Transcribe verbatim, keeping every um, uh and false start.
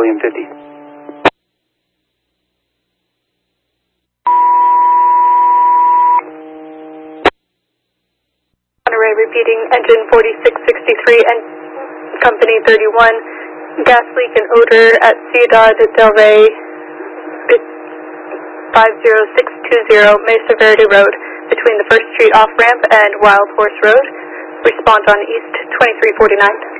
William fifty. Monterey repeating, engine forty-six sixty-three and company thirty-one, gas leak and odor at Ciudad del Rey, five zero six two zero Mesa Verde Road, between the First Street off-ramp and Wild Horse Road. Respond on East twenty-three forty-nine.